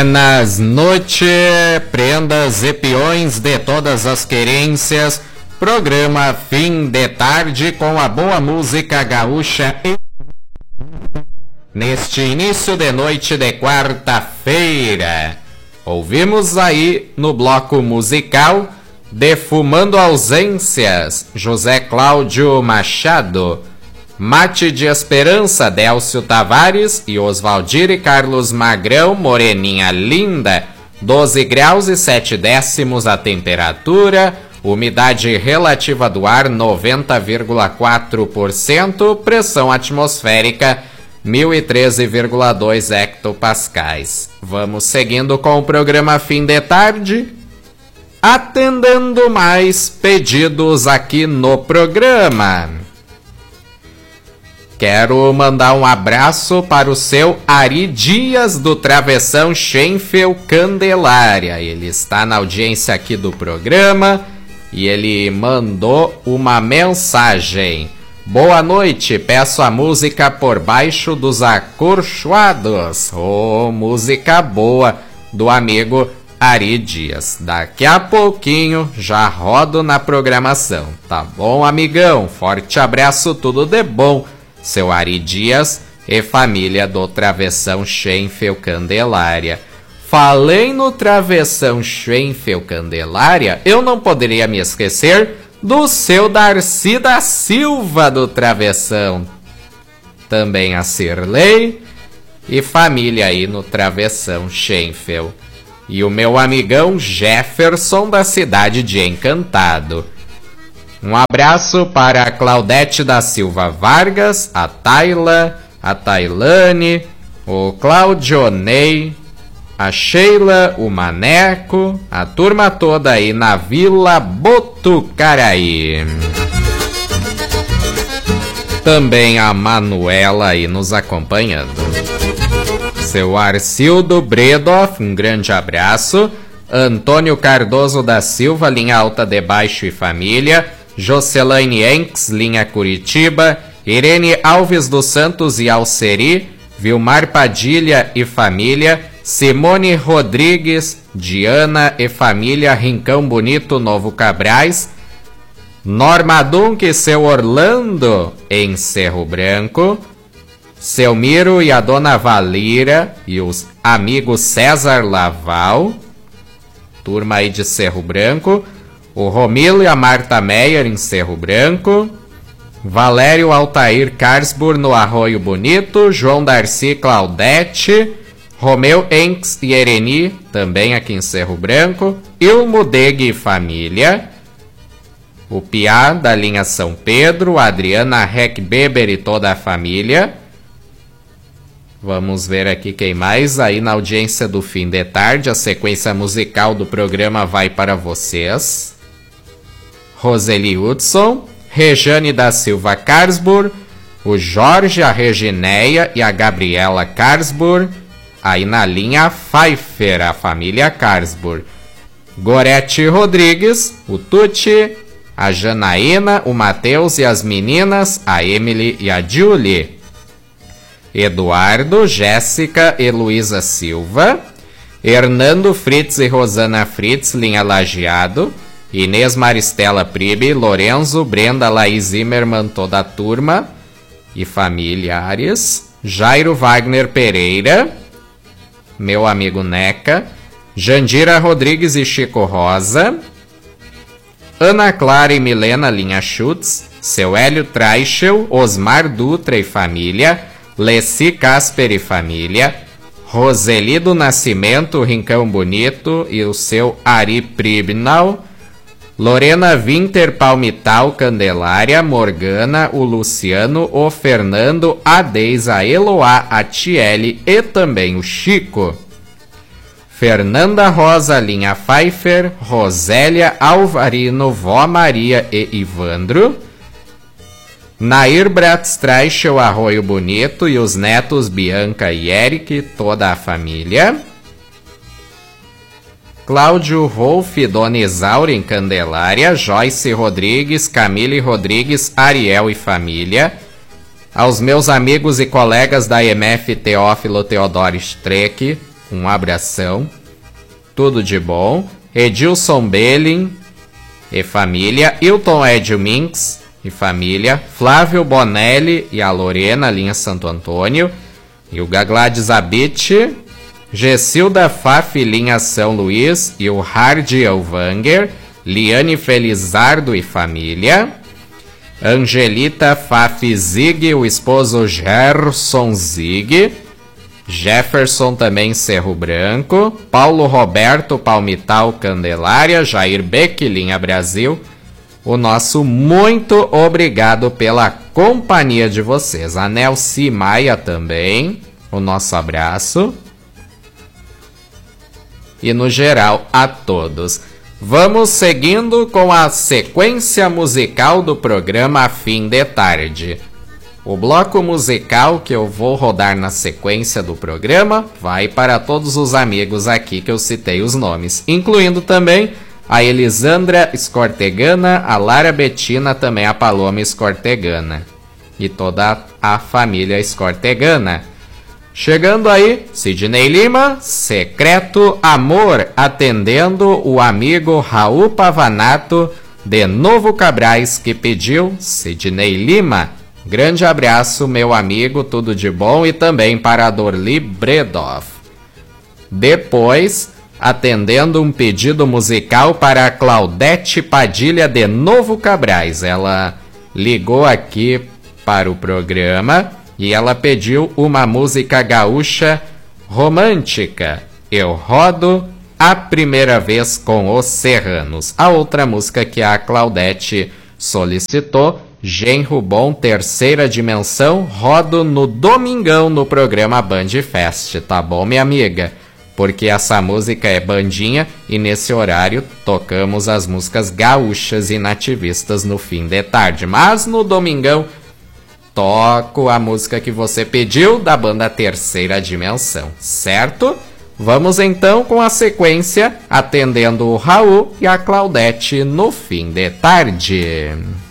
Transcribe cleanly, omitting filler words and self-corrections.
Buenas noites, prendas e peões de todas as querências. Programa Fim de Tarde com a boa música gaúcha neste início de noite de quarta-feira. Ouvimos aí no bloco musical Defumando Ausências, José Cláudio Machado, Mate de Esperança, Délcio Tavares e Oswaldir e Carlos Magrão, Moreninha Linda, 12 graus e 7 décimos a temperatura, umidade relativa do ar 90,4%, pressão atmosférica 1013,2 hectopascais. Vamos seguindo com o programa Fim de Tarde, atendendo mais pedidos aqui no programa. Quero mandar um abraço para o seu Ari Dias, do Travessão Schenfeld Candelária. Ele está na audiência aqui do programa e ele mandou uma mensagem. Boa noite, peço a música Por Baixo dos Acorchoados. Oh, música boa do amigo Ari Dias. Daqui a pouquinho já rodo na programação. Tá bom, amigão? Forte abraço, tudo de bom. Seu Ari Dias e família do Travessão Schenfeld Candelária. Falei no Travessão Schenfeld Candelária, eu não poderia me esquecer do seu Darcy da Silva do Travessão. Também a Cirlei e família aí no Travessão Schenfeld. E o meu amigão Jefferson da cidade de Encantado. Um abraço para a Claudete da Silva Vargas, a Tayla, a Tailane, o Claudionei, a Sheila, o Maneco, a turma toda aí na Vila Botucaraí. Também a Manuela aí nos acompanhando. Seu Arcildo Bredoff, um grande abraço. Antônio Cardoso da Silva, linha alta de baixo e família. Jocelaine Enx, linha Curitiba, Irene Alves dos Santos e Alceri, Vilmar Padilha e família, Simone Rodrigues, Diana e família, Rincão Bonito, Novo Cabrais, Norma Dunk e seu Orlando, em Cerro Branco, seu Miro e a dona Valira e os amigos César Laval, turma aí de Cerro Branco, o Romilo e a Marta Meyer em Cerro Branco, Valério Altair Carsburg no Arroio Bonito, João Darcy Claudete, Romeu Enx e Ereni, também aqui em Cerro Branco, Ilmo Deg e família, o Piá da linha São Pedro, a Adriana Heckbeber e toda a família. Vamos ver aqui quem mais aí na audiência do Fim de Tarde. A sequência musical do programa vai para vocês. Roseli Hudson, Rejane da Silva Carsburg, o Jorge, a Regineia e a Gabriela Carsburg, aí na linha Pfeiffer, a família Carsburg. Gorete Rodrigues, o Tuti, a Janaína, o Matheus e as meninas, a Emily e a Julie. Eduardo, Jéssica e Luísa Silva, Hernando Fritz e Rosana Fritz, linha Lajeado, Inês Maristela Pribe, Lorenzo, Brenda, Laís Zimmermann, toda a turma e familiares, Jairo Wagner Pereira, meu amigo Neca, Jandira Rodrigues e Chico Rosa, Ana Clara e Milena, linha Schutz, seu Hélio Treichel, Osmar Dutra e família, Leci Casper e família, Roseli do Nascimento, Rincão Bonito e o seu Ari Pribnal, Lorena Winter Palmital Candelária, Morgana, o Luciano, o Fernando, a Deisa, a Eloá, a Tiele e também o Chico. Fernanda Rosa, linha Pfeiffer, Rosélia Alvarino, Vó Maria e Ivandro. Nair Bratstreichel, Arroio Bonito e os netos Bianca e Eric, toda a família. Cláudio Rolf, Dona Isaura em Candelária, Joyce Rodrigues, Camille Rodrigues, Ariel e família. Aos meus amigos e colegas da EMF Teófilo Teodoro Streck, um abração, tudo de bom. Edilson Belling e família, Hilton Edio Minx e família, Flávio Bonelli e a Lorena, linha Santo Antônio, e o Gagladys Abit, Gessilda Faf, linha São Luís, e o Hardy Elvanger, Liane Felizardo e família, Angelita Faf Zig, o esposo Gerson Zig, Jefferson também Cerro Branco, Paulo Roberto Palmital Candelária, Jair Beck, linha Brasil. O nosso muito obrigado pela companhia de vocês. A Nelci Maia também, o nosso abraço. E no geral a todos. Vamos seguindo com a sequência musical do programa Fim de Tarde. O bloco musical que eu vou rodar na sequência do programa vai para todos os amigos aqui que eu citei os nomes, incluindo também a Elisandra Escortegana, a Lara Betina, também a Paloma Escortegana e toda a família Escortegana. Chegando aí, Sidney Lima, Secreto Amor, atendendo o amigo Raul Pavanato de Novo Cabrais, que pediu Sidney Lima. Grande abraço, meu amigo, tudo de bom, e também para a Dorli Bredoff. Depois, atendendo um pedido musical para a Claudete Padilha de Novo Cabrais. Ela ligou aqui para o programa e ela pediu uma música gaúcha romântica. Eu rodo a primeira vez com os Serranos. A outra música que a Claudete solicitou, Genro Bom, Terceira Dimensão, rodo no domingão no programa Band Fest, tá bom, minha amiga? Porque essa música é bandinha e nesse horário tocamos as músicas gaúchas e nativistas no fim de tarde. Mas no domingão toco a música que você pediu da banda Terceira Dimensão, certo? Vamos então com a sequência, atendendo o Raul e a Claudete no fim de tarde.